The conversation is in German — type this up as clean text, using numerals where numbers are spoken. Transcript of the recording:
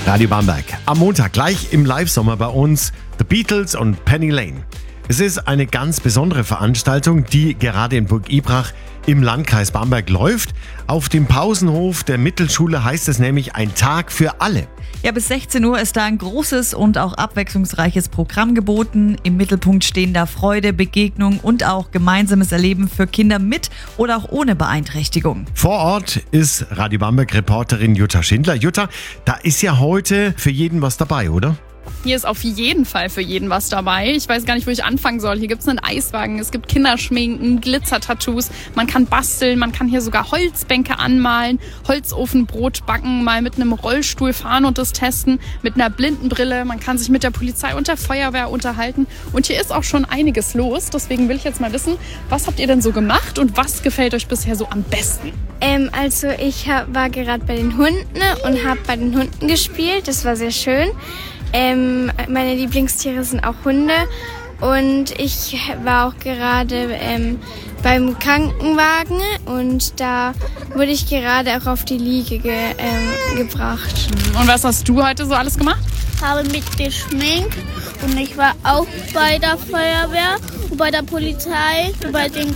Radio Bamberg. Am Montag gleich im Live-Sommer bei uns The Beatles und Penny Lane. Es ist eine ganz besondere Veranstaltung, die gerade in Burg Ibrach im Landkreis Bamberg läuft. Auf dem Pausenhof der Mittelschule heißt es nämlich ein Tag für alle. Ja, bis 16 Uhr ist da ein großes und auch abwechslungsreiches Programm geboten. Im Mittelpunkt stehen da Freude, Begegnung und auch gemeinsames Erleben für Kinder mit oder auch ohne Beeinträchtigung. Vor Ort ist Radio Bamberg-Reporterin Jutta Schindler. Jutta, da ist ja heute für jeden was dabei, oder? Hier ist auf jeden Fall für jeden was dabei. Ich weiß gar nicht, wo ich anfangen soll. Hier gibt es einen Eiswagen, es gibt Kinderschminken, Glitzertattoos. Man kann basteln, man kann hier sogar Holzbänke anmalen, Holzofenbrot backen, mal mit einem Rollstuhl fahren und das testen, mit einer Blindenbrille. Man kann sich mit der Polizei und der Feuerwehr unterhalten. Und hier ist auch schon einiges los. Deswegen will ich jetzt mal wissen, was habt ihr denn so gemacht und was gefällt euch bisher so am besten? Also ich war gerade bei den Hunden und habe bei den Hunden gespielt. Das war sehr schön. Meine Lieblingstiere sind auch Hunde und ich war auch gerade beim Krankenwagen und da wurde ich gerade auch auf die Liege gebracht. Und was hast du heute so alles gemacht? Habe mich geschminkt und ich war auch bei der Feuerwehr, bei der Polizei, bei den